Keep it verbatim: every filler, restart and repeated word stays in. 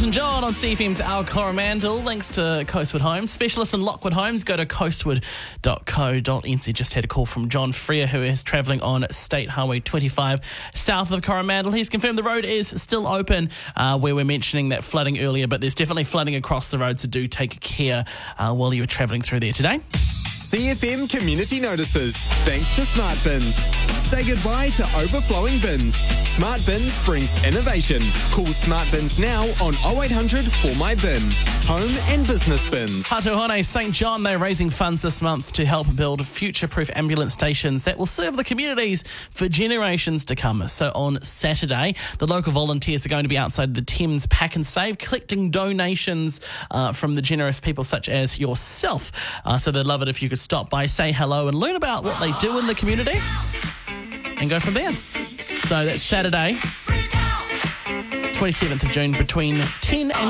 Elton John on C F M's Our Coromandel. Thanks to Coastwood Homes. Specialists in Lockwood Homes. Go to coastwood dot co dot n z. Just had a call from John Freer, who is travelling on State Highway twenty-five south of Coromandel. He's confirmed the road is still open, uh, where we're mentioning that flooding earlier, but there's definitely flooding across the road, so do take care uh, while you're travelling through there today. C F M Community Notices, thanks to Smart Bins. Say goodbye to overflowing bins. Smart Bins brings innovation. Call Smart Bins now on oh eight hundred four my bin. Home and business bins. Hatuhone Saint John, they're raising funds this month to help build future-proof ambulance stations that will serve the communities for generations to come. So on Saturday, the local volunteers are going to be outside the Thames Pack and Save, collecting donations uh, from the generous people such as yourself. Uh, so they'd love it if you could stop by, say hello, and learn about what they do in the community and go from there. So that's Saturday, twenty-seventh of June, between ten and